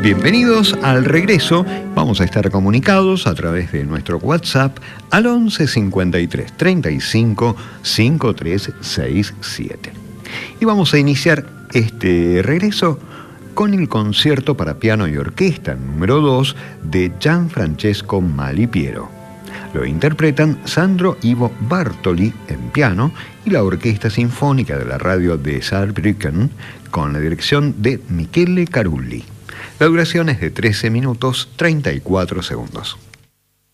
Bienvenidos al regreso. Vamos a estar comunicados a través de nuestro WhatsApp al 11 53 35 5367. Y vamos a iniciar este regreso con el concierto para piano y orquesta número 2 de Gianfrancesco Malipiero. Lo interpretan Sandro Ivo Bartoli en piano y la Orquesta Sinfónica de la Radio de Saarbrücken con la dirección de Michele Carulli. La duración es de 13 minutos 34 segundos.